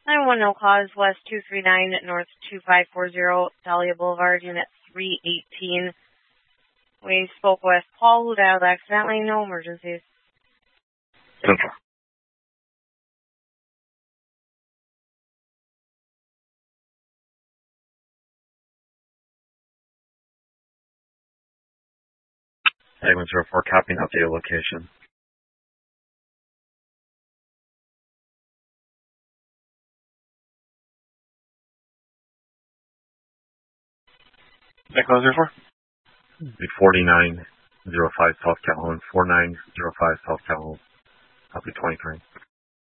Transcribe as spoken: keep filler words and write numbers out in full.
nine one no cause, West two three nine, North two five four zero, Dahlia Boulevard, Unit three eighteen. We spoke with Paul, who dialed accidentally. No emergencies. Central. Segment zero four, copying updated location. Echo zero four? forty-nine zero five South Calhoun, four nine zero five South Calhoun, copy twenty-three.